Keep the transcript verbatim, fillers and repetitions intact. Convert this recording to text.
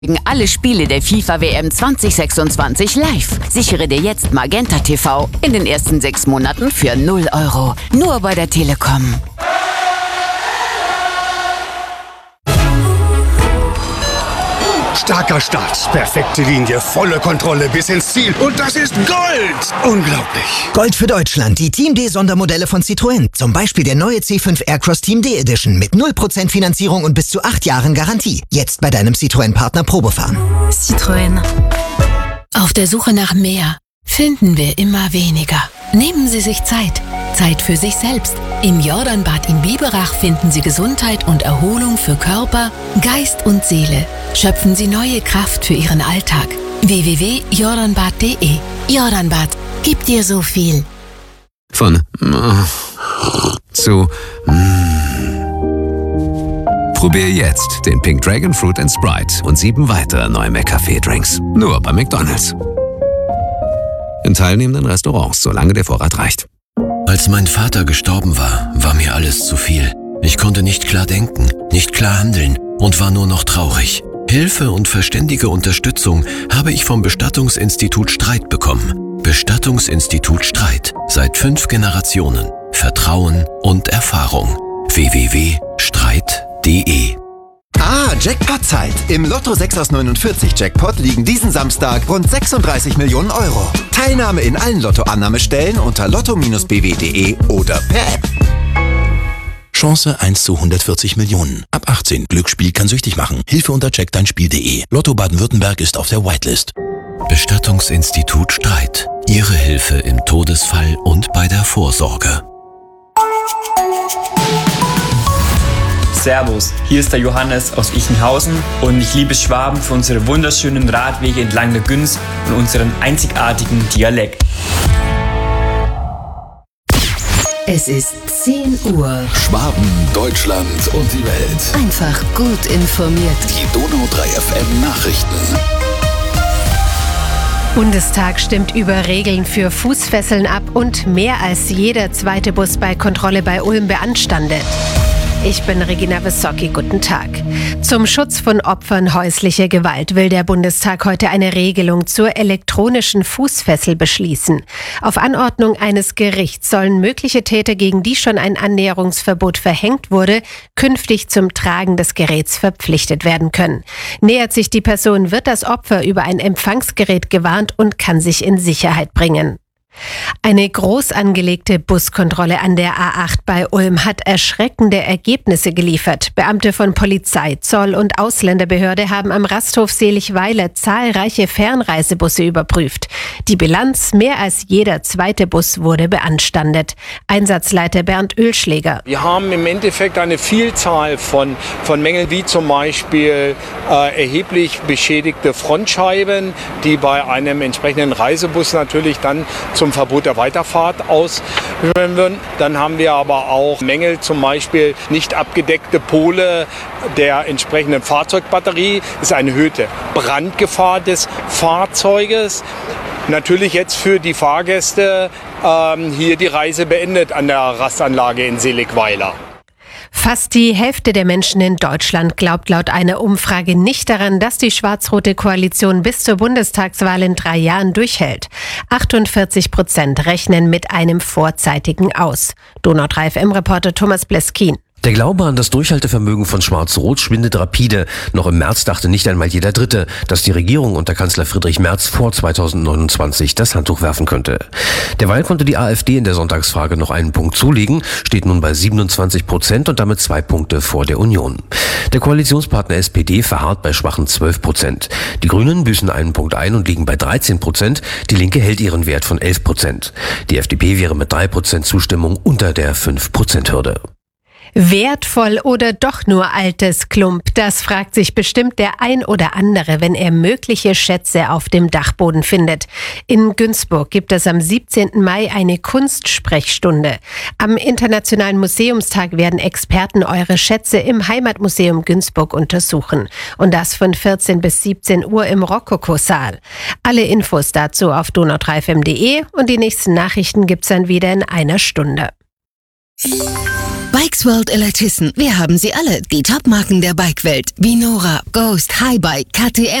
Alle Spiele der FIFA W M zwanzig sechsundzwanzig live. Sichere dir jetzt Magenta T V in den ersten sechs Monaten für null Euro. Nur bei der Telekom. Starker Start, perfekte Linie, volle Kontrolle bis ins Ziel. Und das ist Gold! Unglaublich! Gold für Deutschland, die Team D-Sondermodelle von Citroën. Zum Beispiel der neue C fünf Aircross Team D Edition mit null Prozent Finanzierung und bis zu acht Jahren Garantie. Jetzt bei deinem Citroën-Partner Probefahren. Citroën. Auf der Suche nach mehr finden wir immer weniger. Nehmen Sie sich Zeit. Zeit für sich selbst. Im Jordanbad in Biberach finden Sie Gesundheit und Erholung für Körper, Geist und Seele. Schöpfen Sie neue Kraft für Ihren Alltag. w w w punkt jordanbad punkt de. Jordanbad gibt dir so viel. Von äh, zu mm. Probier jetzt den Pink Dragon Fruit and Sprite und sieben weitere neue McCafé-Drinks. Nur bei McDonald's. In teilnehmenden Restaurants, solange der Vorrat reicht. Als mein Vater gestorben war, war mir alles zu viel. Ich konnte nicht klar denken, nicht klar handeln und war nur noch traurig. Hilfe und verständige Unterstützung habe ich vom Bestattungsinstitut Streit bekommen. Bestattungsinstitut Streit. Seit fünf Generationen. Vertrauen und Erfahrung. w w w punkt streit punkt de. Ah, Jackpot-Zeit. Im Lotto sechs aus neunundvierzig Jackpot liegen diesen Samstag rund sechsunddreißig Millionen Euro. Teilnahme in allen Lottoannahmestellen unter lotto Bindestrich b w punkt de oder per App. Chance eins zu hundertvierzig Millionen. Ab achtzehn. Glücksspiel kann süchtig machen. Hilfe unter check dein Spiel punkt de. Lotto Baden-Württemberg ist auf der Whitelist. Bestattungsinstitut Streit. Ihre Hilfe im Todesfall und bei der Vorsorge. Servus, hier ist der Johannes aus Ichenhausen und ich liebe Schwaben für unsere wunderschönen Radwege entlang der Günz und unseren einzigartigen Dialekt. Es ist zehn Uhr. Schwaben, Deutschland und die Welt. Einfach gut informiert. Die Donau drei F M Nachrichten. Bundestag stimmt über Regeln für Fußfesseln ab und mehr als jeder zweite Bus bei Kontrolle bei Ulm beanstandet. Ich bin Regina Wissocki, guten Tag. Zum Schutz von Opfern häuslicher Gewalt will der Bundestag heute eine Regelung zur elektronischen Fußfessel beschließen. Auf Anordnung eines Gerichts sollen mögliche Täter, gegen die schon ein Annäherungsverbot verhängt wurde, künftig zum Tragen des Geräts verpflichtet werden können. Nähert sich die Person, wird das Opfer über ein Empfangsgerät gewarnt und kann sich in Sicherheit bringen. Eine groß angelegte Buskontrolle an der A acht bei Ulm hat erschreckende Ergebnisse geliefert. Beamte von Polizei, Zoll- und Ausländerbehörde haben am Rasthof Seligweiler zahlreiche Fernreisebusse überprüft. Die Bilanz: mehr als jeder zweite Bus wurde beanstandet. Einsatzleiter Bernd Ölschläger. Wir haben im Endeffekt eine Vielzahl von, von Mängeln, wie zum Beispiel äh, erheblich beschädigte Frontscheiben, die bei einem entsprechenden Reisebus natürlich dann zum Verbot der Weiterfahrt ausführen würden. Dann haben wir aber auch Mängel, zum Beispiel nicht abgedeckte Pole der entsprechenden Fahrzeugbatterie. Das ist eine erhöhte Brandgefahr des Fahrzeuges. Natürlich jetzt für die Fahrgäste ähm, hier die Reise beendet an der Rastanlage in Seligweiler. Fast die Hälfte der Menschen in Deutschland glaubt laut einer Umfrage nicht daran, dass die schwarz-rote Koalition bis zur Bundestagswahl in drei Jahren durchhält. achtundvierzig Prozent rechnen mit einem vorzeitigen Aus. Donau drei F M-Reporter Thomas Bleskin. Der Glaube an das Durchhaltevermögen von Schwarz-Rot schwindet rapide. Noch im März dachte nicht einmal jeder Dritte, dass die Regierung unter Kanzler Friedrich Merz vor zweitausendneunundzwanzig das Handtuch werfen könnte. Derweil konnte die AfD in der Sonntagsfrage noch einen Punkt zulegen, steht nun bei siebenundzwanzig Prozent und damit zwei Punkte vor der Union. Der Koalitionspartner S P D verharrt bei schwachen zwölf Prozent. Die Grünen büßen einen Punkt ein und liegen bei dreizehn Prozent. Die Linke hält ihren Wert von elf Prozent. Die F D P wäre mit drei Prozent Zustimmung unter der fünf Prozent Hürde. Wertvoll oder doch nur altes Klump? Das fragt sich bestimmt der ein oder andere, wenn er mögliche Schätze auf dem Dachboden findet. In Günzburg gibt es am siebzehnten Mai eine Kunstsprechstunde. Am Internationalen Museumstag werden Experten eure Schätze im Heimatmuseum Günzburg untersuchen. Und das von vierzehn bis siebzehn Uhr im Rokoko-Saal. Alle Infos dazu auf donau drei f m punkt de und die nächsten Nachrichten gibt's dann wieder in einer Stunde. Bei Bikes World Elitisten. Wir haben sie alle. Die Top-Marken der Bike-Welt. Wie Nora, Ghost, Highbike, K T M.